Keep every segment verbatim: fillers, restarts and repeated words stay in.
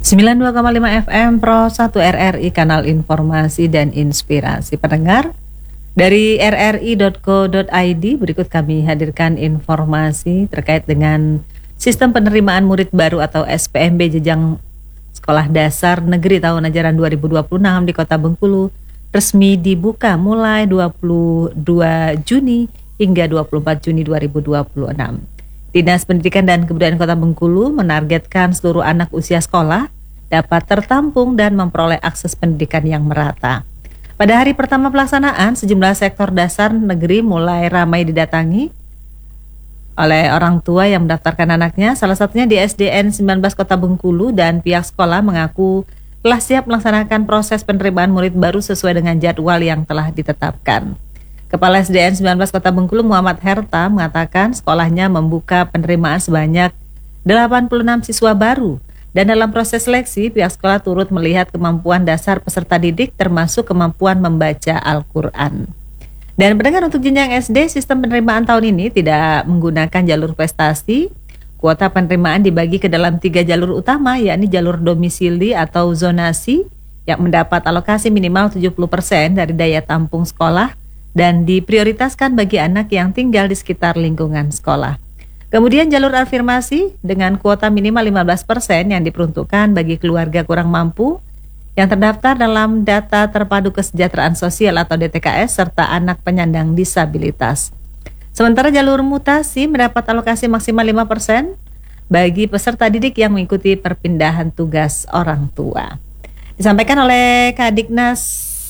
sembilan puluh dua koma lima F M Pro satu R R I, kanal informasi dan inspirasi pendengar. Dari r r i dot co dot i d berikut kami hadirkan informasi terkait dengan sistem penerimaan murid baru atau S P M B jenjang Sekolah Dasar Negeri tahun ajaran dua ribu dua puluh enam di Kota Bengkulu resmi dibuka mulai dua puluh dua Juni hingga dua puluh empat Juni dua ribu dua puluh enam. Dinas Pendidikan dan Kebudayaan Kota Bengkulu menargetkan seluruh anak usia sekolah dapat tertampung dan memperoleh akses pendidikan yang merata. Pada hari pertama pelaksanaan, sejumlah sektor dasar negeri mulai ramai didatangi oleh orang tua yang mendaftarkan anaknya, salah satunya di S D N sembilan belas Kota Bengkulu, dan pihak sekolah mengaku telah siap melaksanakan proses penerimaan murid baru sesuai dengan jadwal yang telah ditetapkan. Kepala S D N sembilan belas Kota Bengkulu Muhammad Herta mengatakan sekolahnya membuka penerimaan sebanyak delapan puluh enam siswa baru. Dan dalam proses seleksi, pihak sekolah turut melihat kemampuan dasar peserta didik termasuk kemampuan membaca Al-Quran. Dan pendengar, untuk jenjang S D, sistem penerimaan tahun ini tidak menggunakan jalur prestasi. Kuota penerimaan dibagi ke dalam tiga jalur utama, yakni jalur domisili atau zonasi yang mendapat alokasi minimal tujuh puluh persen dari daya tampung sekolah dan diprioritaskan bagi anak yang tinggal di sekitar lingkungan sekolah. Kemudian jalur afirmasi dengan kuota minimal lima belas persen yang diperuntukkan bagi keluarga kurang mampu yang terdaftar dalam data terpadu kesejahteraan sosial atau D T K S serta anak penyandang disabilitas. Sementara jalur mutasi mendapat alokasi maksimal lima persen bagi peserta didik yang mengikuti perpindahan tugas orang tua. Disampaikan oleh Kadiknas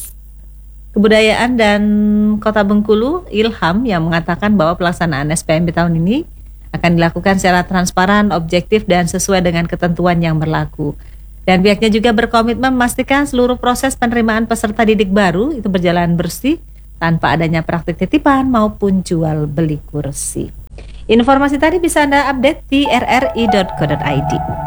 Kebudayaan dan Kota Bengkulu, Ilham, yang mengatakan bahwa pelaksanaan S P M B tahun ini akan dilakukan secara transparan, objektif, dan sesuai dengan ketentuan yang berlaku. Dan pihaknya juga berkomitmen memastikan seluruh proses penerimaan peserta didik baru itu berjalan bersih tanpa adanya praktik titipan maupun jual beli kursi. Informasi tadi bisa Anda update di r r i dot co dot i d.